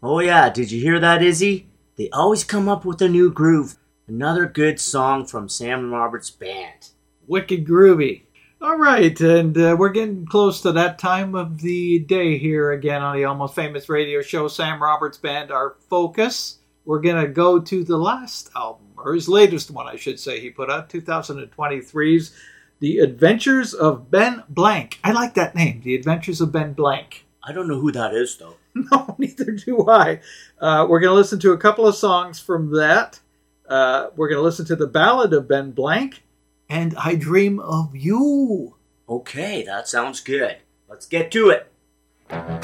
Oh yeah, did you hear that, Izzy? They always come up with a new groove. Another good song from Sam Roberts' band. Wicked groovy. All right, and we're getting close to that time of the day here again on the Almost Famous radio show. Sam Roberts Band, our focus. We're going to go to the last album, or his latest one, I should say, he put out, 2023's The Adventures of Ben Blank. I like that name, The Adventures of Ben Blank. I don't know who that is, though. No, neither do I. We're going to listen to a couple of songs from that. We're going to listen to The Ballad of Ben Blank and I Dream of You. Okay, that sounds good. Let's get to it.